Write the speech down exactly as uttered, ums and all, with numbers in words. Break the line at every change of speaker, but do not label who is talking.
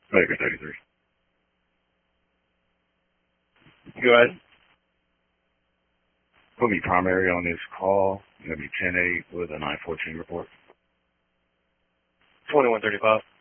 Baker thirty-three.
Go ahead.
Put me primary on this call. It'll be ten eight with a nine fourteen report.
twenty-one thirty-five.